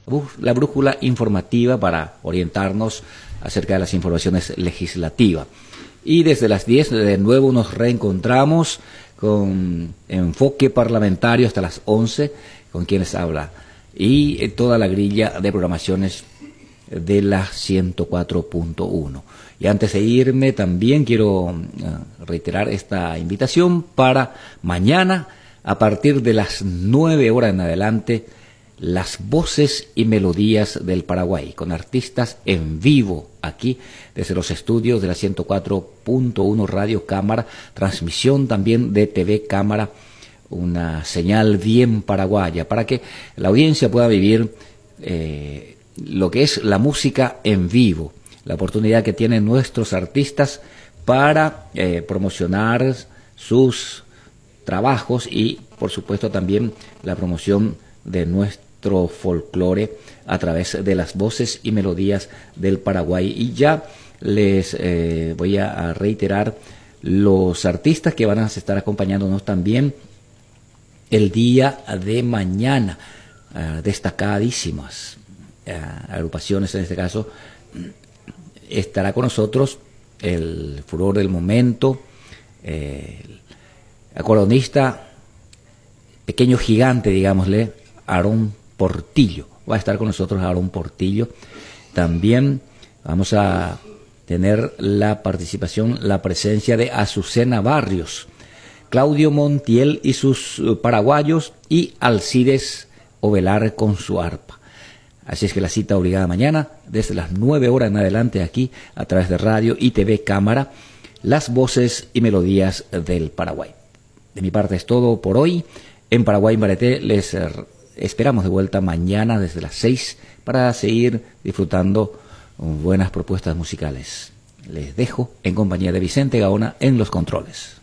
la brújula informativa para orientarnos acerca de las informaciones legislativas. Y desde las 10 de nuevo nos reencontramos con Enfoque Parlamentario hasta las 11, con quienes habla, y toda la grilla de programaciones de la 104.1. Y antes de irme también quiero reiterar esta invitación para mañana a partir de las 9 horas en adelante, las voces y melodías del Paraguay, con artistas en vivo aquí desde los estudios de la 104.1 Radio Cámara, transmisión también de TV Cámara, una señal bien paraguaya para que la audiencia pueda vivir lo que es la música en vivo, la oportunidad que tienen nuestros artistas para promocionar sus trabajos y por supuesto también la promoción de nuestro folclore a través de las voces y melodías del Paraguay. Y ya les voy a reiterar los artistas que van a estar acompañándonos también el día de mañana, destacadísimas agrupaciones. En este caso estará con nosotros el furor del momento, el acordeonista pequeño gigante, digámosle, Aarón Portillo. Va a estar con nosotros Aarón Portillo. También vamos a tener la participación, la presencia de Azucena Barrios, Claudio Montiel y sus paraguayos, y Alcides Ovelar con su arpa. Así es que la cita obligada mañana, desde las 9 horas en adelante, aquí a través de radio y TV Cámara, las voces y melodías del Paraguay. De mi parte es todo por hoy. En Paraguay Bareté les esperamos de vuelta mañana desde las 6 para seguir disfrutando buenas propuestas musicales. Les dejo en compañía de Vicente Gaona en los controles.